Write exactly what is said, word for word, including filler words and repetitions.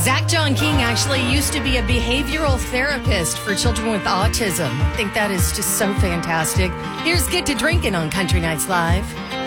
Zach John King actually used to be a behavioral therapist for children with autism. I think that is just so fantastic. Here's Get to Drinking on Country Nights Live.